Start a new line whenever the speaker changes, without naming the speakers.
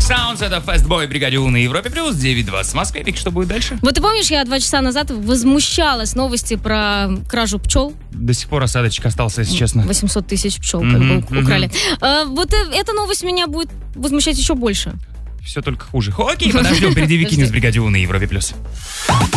Sounds, это Fastboy, бригаде У на Европе плюс 9:20 в Москве. Вик, что будет дальше?
Вот ты помнишь, я 2 часа назад возмущалась новости про кражу пчел?
До сих пор осадочек остался, если честно.
800 тысяч пчел как бы украли. Вот эта новость меня будет возмущать еще больше.
Все только хуже. Окей, подождем, впереди Вики Ньюс, бригаде У на Европе плюс.